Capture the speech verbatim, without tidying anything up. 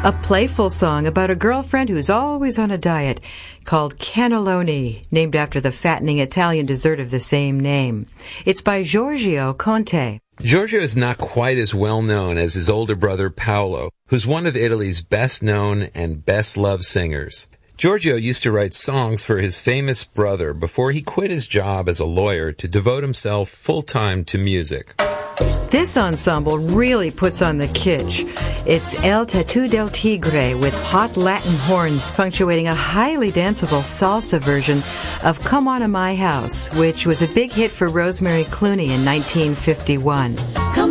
A playful song about a girlfriend who's always on a diet called cannelloni, named after the fattening Italian dessert of the same name. It's by Giorgio Conte. Giorgio is not quite as well known as his older brother Paolo, who's one of Italy's best known and best loved singers. Giorgio used to write songs for his famous brother before he quit his job as a lawyer to devote himself full-time to music. This ensemble really puts on the kitsch. It's El Tattoo del Tigre with hot Latin horns punctuating a highly danceable salsa version of Come On to My House, which was a big hit for Rosemary Clooney in nineteen fifty-one.